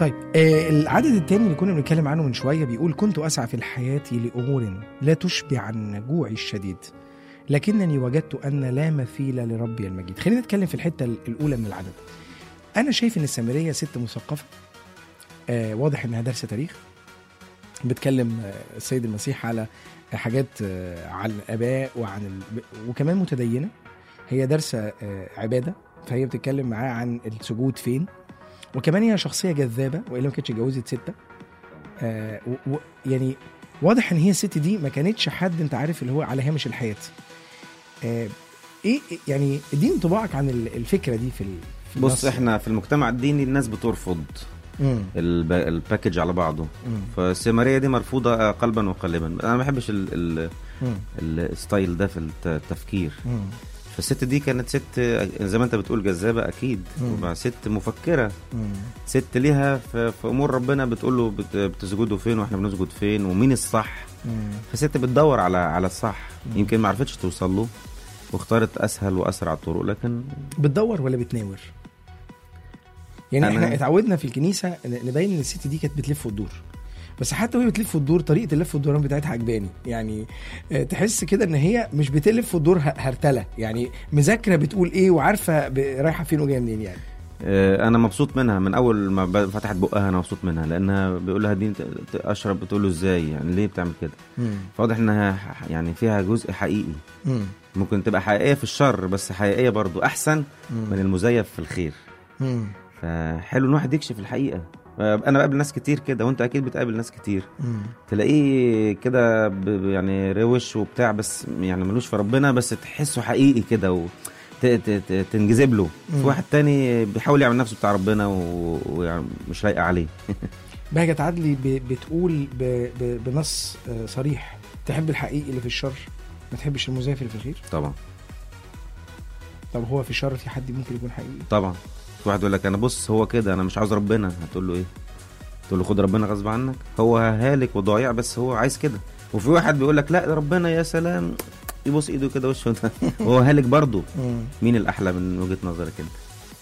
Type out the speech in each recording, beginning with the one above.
طيب العدد الثاني اللي كنا بنتكلم عنه من شوية بيقول كنت أسعى في الحياة لأمور لا تشبع عن جوعي الشديد لكنني وجدت أن لا مثيل لربي المجيد. خلينا نتكلم في الحتة الأولى من العدد. أنا شايف أن السامرية ست مثقفة، واضح أنها دارسة تاريخ، بتكلم السيد المسيح على حاجات عن الآباء وكمان متدينة، هي دارسة عبادة، فهي بتتكلم معاه عن السجود فين، وكمان هي شخصية جذابة وإلا ما كانتش جوزت 6. يعني واضح ان هي الست دي ما كانتش حد انت عارف اللي هو على هامش الحياة. ايه يعني اديني انطباعك عن الفكرة دي في بص، احنا في المجتمع الديني الناس بترفض الباكج على بعضه، فالسامرية دي مرفوضة قلبا وقالبا. انا ما بحبش الستايل ده في التفكير. فالست دي كانت ست زي ما انت بتقول جذابة اكيد، ست مفكرة، ست ليها في امور ربنا، بتقول له بتسجدوا فين واحنا بنسجد فين ومين الصح. فست بتدور على الصح، يمكن ما عرفتش توصل له واختارت اسهل واسرع الطرق. لكن بتدور ولا بتناور؟ يعني احنا اتعودنا في الكنيسة نبين ان الست دي كانت بتلف وتدور، بس حتى وهي بتلف الدور طريقه اللف والدوران بتاعتها عجباني. يعني تحس كده ان هي مش بتلف الدور هرتله، يعني مذاكره بتقول ايه وعارفه رايحه فين وجايه منين. يعني انا مبسوط منها من اول ما فتحت بقها، انا مبسوط منها لانها بيقول لها دي اشرب، بتقول له ازاي يعني ليه بتعمل كده. فواضح انها يعني فيها جزء حقيقي. ممكن تبقى حقيقيه في الشر بس حقيقيه برضو احسن من المزيف في الخير. فحلو ان واحد يكشف الحقيقه. انا بقابل ناس كتير كده، وانت اكيد بتقابل ناس كتير تلاقيه كده يعني روش وبتاع، بس يعني ملوش في ربنا، بس تحسه حقيقي كده تنجذب له. في واحد تاني بيحاول يعمل نفسه بتاع ربنا ويعني مش لايقه عليه. بهجة عدلي بتقول بنص صريح تحب الحقيقي اللي في الشر، ما تحبش المزيف اللي في الخير. طبعا. طب هو في الشر في حد ممكن يكون حقيقي؟ طبعا. في واحد يقول لك انا بص هو كده، انا مش عاوز ربنا. هتقول له ايه؟ تقول له خد ربنا غصب عنك، هو هالك وضايع بس هو عايز كده. وفي واحد بيقول لك لا ربنا يا سلام، يبص ايده كده وشه ده هو هالك برضو. مين الاحلى من وجهة نظرك انت؟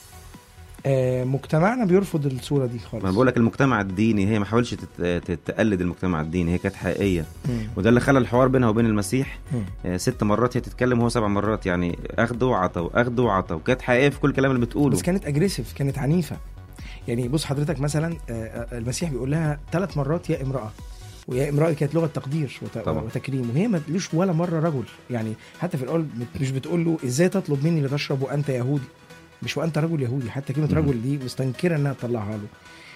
مجتمعنا بيرفض الصورة دي خالص. انا بقول لك المجتمع الديني، هي ما حاولش تقلد المجتمع الديني، هي كانت حقيقية. وده اللي خلى الحوار بينها وبين المسيح 6 مرات هي تتكلم وهو 7 مرات، يعني اخذ وعطى واخذ وعطى، وكانت حقيقية في كل كلام اللي بتقوله. بس كانت اجريسيف، كانت عنيفة. يعني بص حضرتك مثلا المسيح بيقول لها 3 مرات يا امرأة، ويا امرأة كانت لغة تقدير وتكريم، وهي ما تقولوش ولا مرة رجل. يعني حتى في الأول مش بتقول له ازاي تطلب مني لتشرب وانت يهودي، مش وانت رجل يهودي. حتى كلمة رجل دي مستنكرة انها تطلعها له.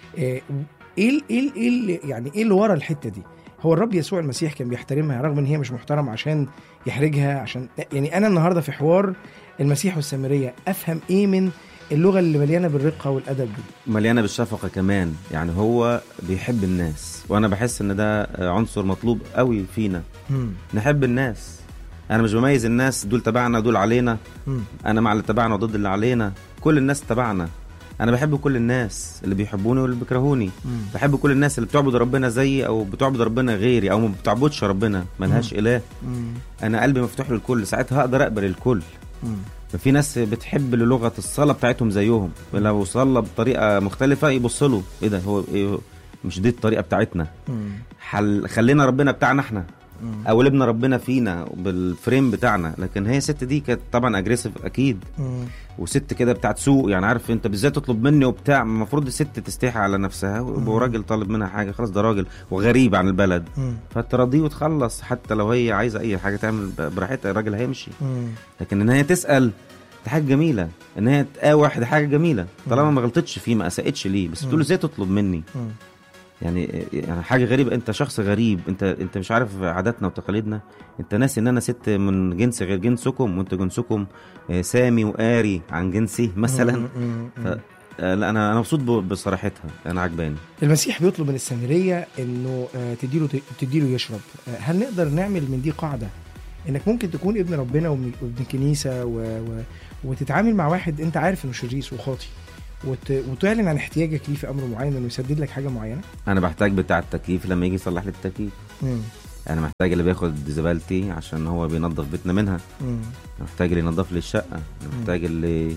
يعني ايه اللي ورا الحتة دي؟ هو الرب يسوع المسيح كان بيحترمها رغم ان هي مش محترم عشان يحرجها. عشان يعني انا النهاردة في حوار المسيح والسامرية افهم ايه من اللغة اللي مليانة بالرقة والأدب دي؟ مليانة بالشفقة كمان. يعني هو بيحب الناس، وأنا بحس إن ده عنصر مطلوب قوي فينا. نحب الناس. أنا مش بميز الناس دول تبعنا دول علينا. أنا مع اللي تبعنا وضد اللي علينا. كل الناس تبعنا. أنا بحب كل الناس اللي بيحبوني واللي بيكرهوني. بحب كل الناس اللي بتعبد ربنا زيي أو بتعبد ربنا غيري أو ما بتعبدش ربنا ملهاش إله. أنا قلبي مفتوح للكل، ساعتها هقدر أقبل الكل. في ناس بتحب لغة الصلاة بتاعتهم زيهم، لو صلى بطريقة مختلفة يبصلوا ايه ده، هو إيه؟ مش دي الطريقة بتاعتنا. خلينا ربنا بتاعنا احنا، او لبنا ربنا فينا بالفريم بتاعنا. لكن هي ست دي كانت طبعا اجريسيف اكيد، وست كده بتاعت سوق. يعني عارف انت بالذات تطلب مني وبتاع، المفروض الست تستحي على نفسها، وراجل طالب منها حاجة خلاص ده راجل وغريب عن البلد، فتراضيه وتخلص. حتى لو هي عايزة اي حاجة تعمل براحتها، الراجل هيمشي. لكن ان هي تسأل دي حاجة جميلة، ان هي تقاوح دي حاجة جميلة، طالما ما غلطتش فيه ما اسأتش ليه. بس تقول له ازاي تطلب مني؟ يعني حاجة غريبة. انت شخص غريب، انت مش عارف عاداتنا وتقاليدنا. انت ناسي ان انا ست من جنس غير جنسكم، وانت جنسكم سامي وقاري عن جنسي مثلا. لا انا مبسوط بصراحتها، انا عجباني. المسيح بيطلب من السامرية انه تديله يشرب. هل نقدر نعمل من دي قاعدة انك ممكن تكون ابن ربنا وابن كنيسة وتتعامل مع واحد انت عارف انه شريس وخاطي، وتعلن عن احتياجك ليه في امر معين انه يسدد لك حاجه معينه؟ انا بحتاج بتاع التكييف لما يجي يصلح لي التكييف. انا محتاج اللي بياخد زبالتي عشان هو بينظف بيتنا منها. انا محتاج اللي ينظف لي الشقه. انا محتاج اللي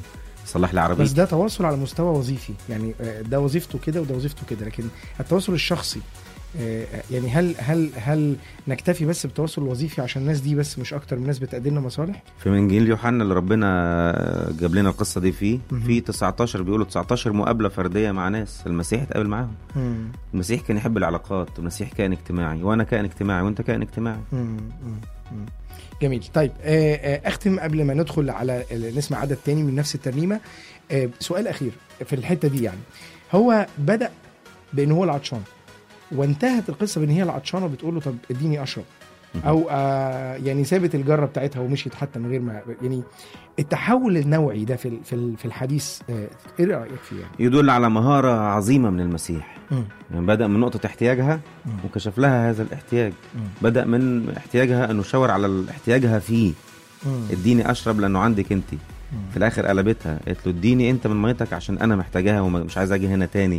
صلح لي عربيتي. بس ده تواصل على مستوى وظيفي، يعني ده وظيفته كده وده وظيفته كده، لكن التواصل الشخصي يعني هل نكتفي بس بالتواصل الوظيفي عشان الناس دي بس مش اكتر من ناس بتقدم لنا مصالح؟ في انجيل يوحنا اللي ربنا جاب لنا القصه دي فيه في 19 بيقولوا 19 مقابله فرديه مع ناس المسيح اتقابل معاهم. المسيح كان يحب العلاقات، المسيح كان اجتماعي، وانا كائن اجتماعي وانت كائن اجتماعي. جميل. طيب اختم قبل ما ندخل على نسمع عدد تاني من نفس الترنيمه. سؤال اخير في الحته دي، يعني هو بدأ بان هو العطشان وانتهت القصه بان هي العطشانه بتقول له طب اديني اشرب، او يعني سابت الجره بتاعتها ومشيت حتى من غير ما، يعني التحول النوعي ده في الحديث ايه رايك فيه؟ يعني يدل على مهاره عظيمه من المسيح. يعني بدأ من نقطه احتياجها وكشف لها هذا الاحتياج. بدأ من احتياجها انه شاور على احتياجها فيه. اديني اشرب لانه عندك انت. في الاخر قلبتها قالت له اديني انت من ميتك عشان انا محتاجاها ومش عايز اجي هنا تاني.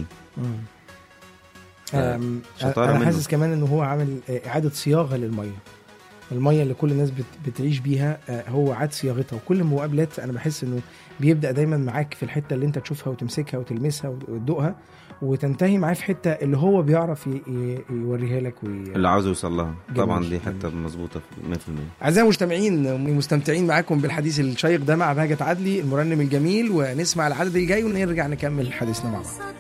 انا حاسس كمان انه هو عامل اعاده صياغه الميه اللي كل الناس بتعيش بيها. هو عاد صياغتها، وكل المقابلات انا بحس انه بيبدا دايما معاك في الحته اللي انت تشوفها وتمسكها وتلمسها وتدوقها، وتنتهي معاه في حته اللي هو بيعرف يوريها لك اللي عاوز يوصل لها. طبعا دي حته مظبوطه 100%. اعزائي المستمعين، مستمتعين معاكم بالحديث الشيق ده مع بهجت عدلي المرنم الجميل، ونسمع العدد الجاي ونرجع نكمل حديثنا مع بعض.